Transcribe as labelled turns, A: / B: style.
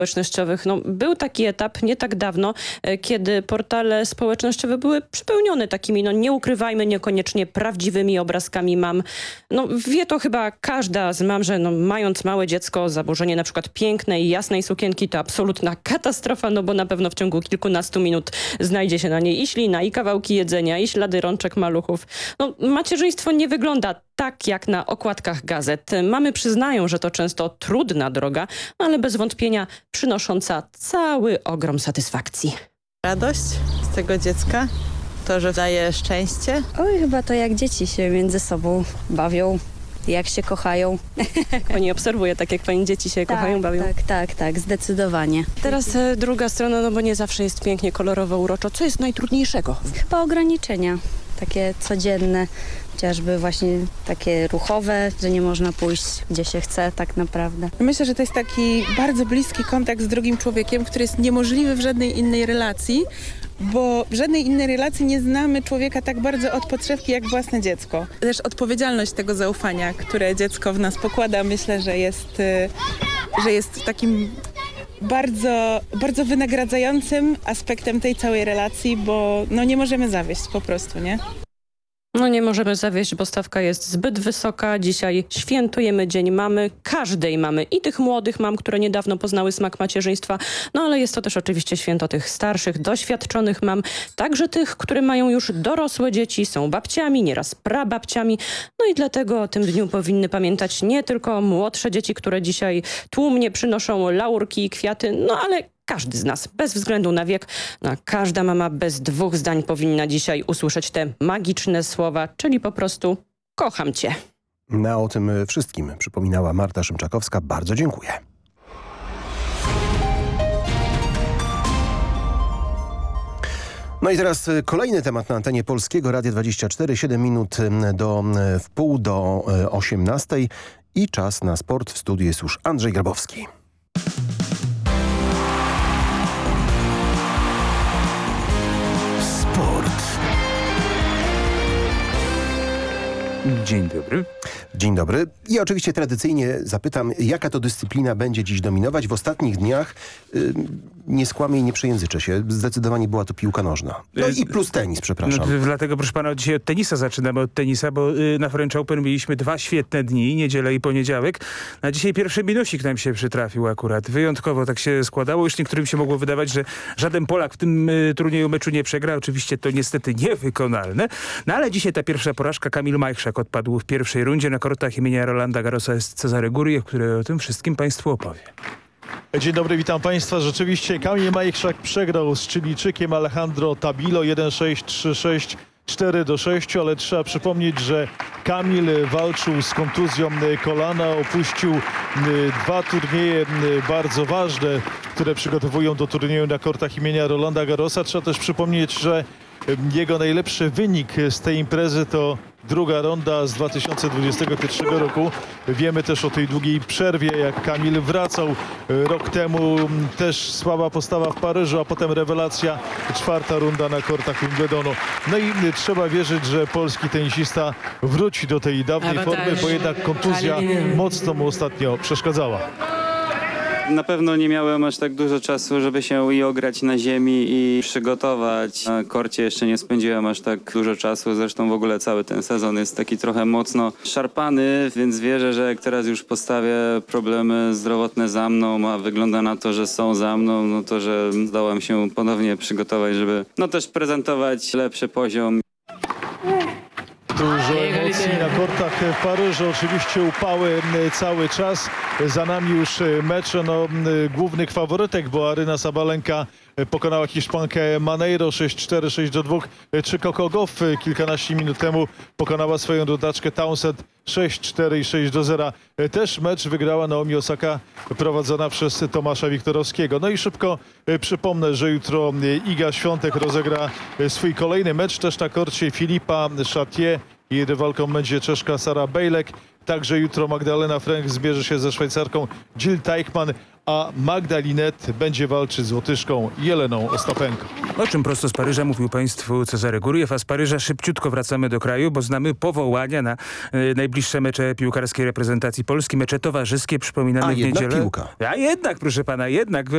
A: społecznościowych. No, był taki etap nie tak dawno, kiedy portale społecznościowe były przepełnione takimi, no nie ukrywajmy, niekoniecznie prawdziwymi obrazkami mam. No wie to chyba każda z mam, że no, mając małe dziecko, zaburzenie na przykład pięknej, jasnej sukienki to absolutna katastrofa, no bo na pewno w ciągu kilkunastu minut znajdzie się na niej i ślina, i kawałki jedzenia, i ślady rączek maluchów. No, macierzyństwo nie wygląda tak jak na okładkach gazet. Mamy przyznają, że to często trudna droga, ale bez wątpienia przynosząca cały ogrom satysfakcji.
B: Radość z tego dziecka, to, że daje szczęście.
C: Oj, chyba to jak dzieci się między sobą bawią, jak się kochają.
A: Pani obserwuje, tak jak pani dzieci się kochają, bawią.
C: Tak, zdecydowanie.
A: Teraz druga strona, no bo nie zawsze jest pięknie, kolorowo, uroczo. Co jest najtrudniejszego?
C: Chyba ograniczenia, takie codzienne, chociażby właśnie takie ruchowe, że nie można pójść gdzie się chce tak naprawdę.
D: Myślę, że to jest taki bardzo bliski kontakt z drugim człowiekiem, który jest niemożliwy w żadnej innej relacji, bo w żadnej innej relacji nie znamy człowieka tak bardzo od podszewki jak własne dziecko. Też odpowiedzialność tego zaufania, które dziecko w nas pokłada, myślę, że jest takim bardzo, bardzo wynagradzającym aspektem tej całej relacji, bo no nie możemy zawieść po prostu, nie?
A: No nie możemy zawieść, bo stawka jest zbyt wysoka. Dzisiaj świętujemy Dzień Mamy, każdej mamy i tych młodych mam, które niedawno poznały smak macierzyństwa, no ale jest to też oczywiście święto tych starszych, doświadczonych mam, także tych, które mają już dorosłe dzieci, są babciami, nieraz prababciami, no i dlatego o tym dniu powinny pamiętać nie tylko młodsze dzieci, które dzisiaj tłumnie przynoszą laurki i kwiaty, no ale każdy z nas, bez względu na wiek, no, każda mama bez dwóch zdań powinna dzisiaj usłyszeć te magiczne słowa, czyli po prostu kocham cię.
E: O tym wszystkim przypominała Marta Szymczakowska. Bardzo dziękuję. No i teraz kolejny temat na antenie Polskiego Radia 24, 7 minut do wpół do 18 i czas na sport. W studiu jest już Andrzej Grabowski.
F: Dzień dobry.
E: Dzień dobry. I oczywiście tradycyjnie zapytam, jaka to dyscyplina będzie dziś dominować. W ostatnich dniach, nie skłamię i nie przejęzyczę się, zdecydowanie była to piłka nożna. No i plus tenis, przepraszam.
F: No, dlatego, proszę pana, dzisiaj od tenisa zaczynamy, bo na French Open mieliśmy 2 świetne dni, niedzielę i poniedziałek. Na dzisiaj pierwszy minusik nam się przytrafił akurat. Wyjątkowo tak się składało. Już niektórym się mogło wydawać, że żaden Polak w tym turnieju meczu nie przegra. Oczywiście to niestety niewykonalne. No ale dzisiaj ta pierwsza porażka, Kamil Majchrzak odpadł w pierwszej rundzie na kortach imienia Rolanda Garrosa jest Cezary Guriew, który o tym wszystkim państwu opowie.
G: Dzień dobry, witam państwa. Rzeczywiście Kamil Majchrzak przegrał z Chilijczykiem Alejandro Tabilo 1-6, 3-6, 4-6, ale trzeba przypomnieć, że Kamil walczył z kontuzją kolana, opuścił 2 turnieje bardzo ważne, które przygotowują do turnieju na kortach imienia Rolanda Garrosa. Trzeba też przypomnieć, że jego najlepszy wynik z tej imprezy to druga ronda z 2021 roku. Wiemy też o tej długiej przerwie, jak Kamil wracał rok temu. Też słaba postawa w Paryżu, a potem rewelacja, 4. runda na kortach Wimbledonu. No i trzeba wierzyć, że polski tenisista wróci do tej dawnej formy, bo jednak kontuzja mocno mu ostatnio przeszkadzała.
H: Na pewno nie miałem aż tak dużo czasu, żeby się i ograć na ziemi i przygotować. Na korcie jeszcze nie spędziłem aż tak dużo czasu. Zresztą w ogóle cały ten sezon jest taki trochę mocno szarpany, więc wierzę, że jak teraz już postawię problemy zdrowotne za mną, a wygląda na to, że są za mną, no to że zdołam się ponownie przygotować, żeby no też prezentować lepszy poziom.
G: Dużo emocji na kortach w Paryżu, oczywiście upały cały czas. Za nami już mecze głównych faworytek, bo Aryna Sabalenka pokonała Hiszpankę Maneiro 6-4, 6-2. Czy Coco Gauff kilkanaście minut temu pokonała swoją rodaczkę Townsend 6-4 i 6-0. Też mecz wygrała Naomi Osaka prowadzona przez Tomasza Wiktorowskiego. No i szybko przypomnę, że jutro Iga Świątek rozegra swój kolejny mecz też na korcie Filipa Chatrier. Jej rywalką będzie Czeszka Sara Bejlek. Także jutro Magdalena Frank zmierzy się ze Szwajcarką Jill Teichmann, a Magda Linette będzie walczyć z Łotyszką Jeleną Ostapenko.
F: O czym prosto z Paryża mówił państwu Cezary Guriew, a z Paryża szybciutko wracamy do kraju, bo znamy powołania na najbliższe mecze piłkarskiej reprezentacji Polski, mecze towarzyskie, przypominamy w niedzielę.
E: Piłka.
F: A jednak, proszę pana, jednak